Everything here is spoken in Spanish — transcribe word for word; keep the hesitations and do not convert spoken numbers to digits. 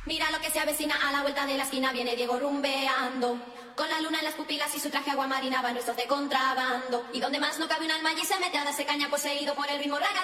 Mira lo que se avecina a la vuelta de la esquina, viene Diego rumbeando. Con la luna en las pupilas y su traje aguamarina van nuestros de contrabando. Y donde más no cabe un alma allí se mete a darse caña poseído por el ritmo raga.